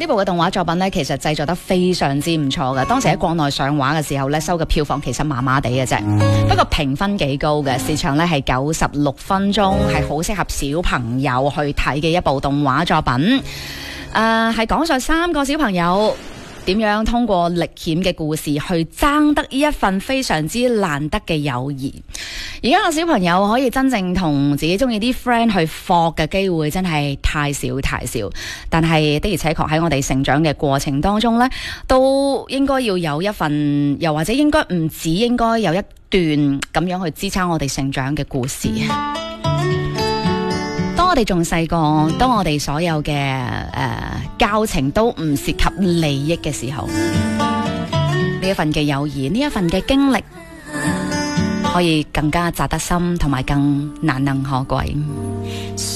呢部嘅動畫作品呢，其實製作得非常之唔錯嘅。當時喺國內上畫嘅時候呢，收嘅票房其實麻麻地嘅啫，不過評分幾高嘅，時長呢係96分鐘，係好適合小朋友去睇嘅一部動畫作品。係講述3個小朋友點樣通過歷險嘅故事去爭得呢一份非常之難得嘅友誼。而家個小朋友可以真正同自己中意啲 friend 去搏嘅機會真係太少太少，但係的而且確喺我哋成長嘅過程當中呢，都應該要有一份，又或者應該唔止應該有一段咁樣去支撐我哋成長嘅故事。當我哋仲細個，當我哋所有嘅交情都唔涉及利益嘅時候，呢一份嘅友誼，呢一份嘅經歷，可以更加扎得深，同埋更難能可貴。